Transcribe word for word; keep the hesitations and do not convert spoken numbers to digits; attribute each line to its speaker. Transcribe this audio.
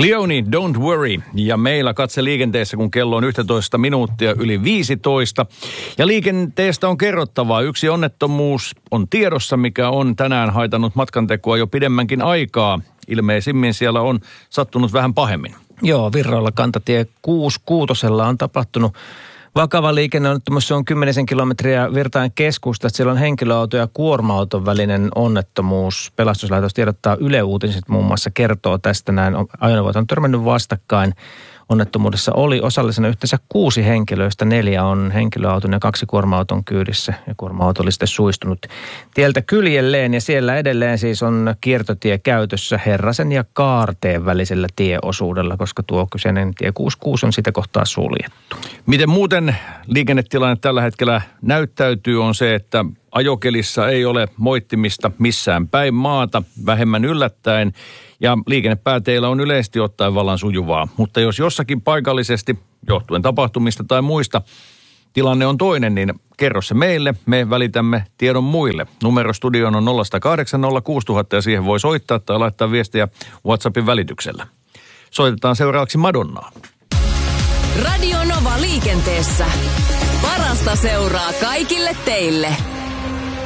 Speaker 1: Leoni, Don't Worry. Ja meillä katse liikenteessä, kun kello on yksitoista minuuttia yli viisitoista. Ja liikenteestä on kerrottavaa. Yksi onnettomuus on tiedossa, mikä on tänään haitannut matkantekoa jo pidemmänkin aikaa. Ilmeisimmin siellä on sattunut vähän pahemmin.
Speaker 2: Joo, Virralla kantatie kuusi kuutosella on tapahtunut vakava liikenneonnettomuus. Se on kymmenisen kilometriä Virtain keskustasta. Siellä on henkilöauto ja kuorma-auton välinen onnettomuus. Pelastuslaitos tiedottaa, Yle Uutiset muun muassa kertoo tästä näin. Ajoneuvot on törmännyt vastakkain. Onnettomuudessa oli osallisena yhteensä kuusi henkilöistä. Neljä on henkilöauton ja kaksi kuorma-auton kyydissä. Ja kuorma-auto oli sitten suistunut tieltä kyljelleen. Ja siellä edelleen siis on kiertotie käytössä Herrasen ja Kaarteen välisellä tieosuudella, koska tuo kyseinen tie kuusikymmentäkuusi on sitä kohtaa suljettu.
Speaker 1: Miten muuten liikennetilanne tällä hetkellä näyttäytyy on se, että ajokelissä ei ole moittimista missään päin maata, vähemmän yllättäen. Ja liikennepääteillä on yleisesti ottaen vallan sujuvaa. Mutta jos jossakin paikallisesti, johtuen tapahtumista tai muista, tilanne on toinen, niin kerro se meille. Me välitämme tiedon muille. Numero studioon on nolla kahdeksan nolla kuusi nolla nolla nolla ja siihen voi soittaa tai laittaa viestiä WhatsAppin välityksellä. Soitetaan seuraavaksi Madonnaa.
Speaker 3: Radio Nova liikenteessä. Parasta seuraa kaikille teille.